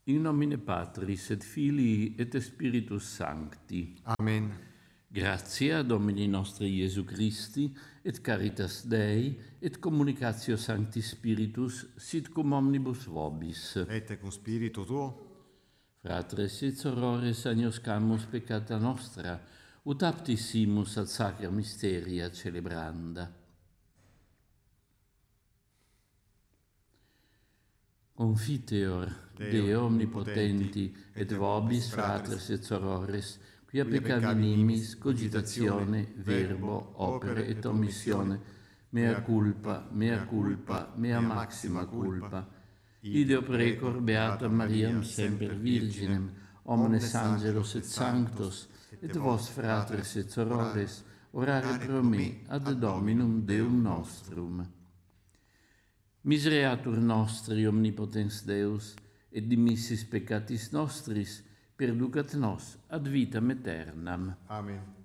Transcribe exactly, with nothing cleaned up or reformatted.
In nomine Patris et Filii et Spiritus Sancti. Amen. Gratia Domini nostri Iesu Christi, et caritas Dei, et communicatio Sancti Spiritus, sit cum omnibus vobis. Et cum spiritu tuo. Fratres et sorores, agnoscamus peccata nostra, ut aptissimus ad sacra mysteria celebranda. Confiteor Dei omnipotenti, et vobis, fratres et sorores, quia peccavi nimis, cogitatione, verbo, opere et omissione, mea culpa, mea culpa, mea maxima culpa. Ideo precor beatam Mariam semper Virginem, omnes angelos et sanctos, et vos, fratres et sorores, orare pro me ad Dominum Deum nostrum. Misereatur nostri omnipotens Deus, et dimissis peccatis nostris, perducat nos ad vitam aeternam. Amen.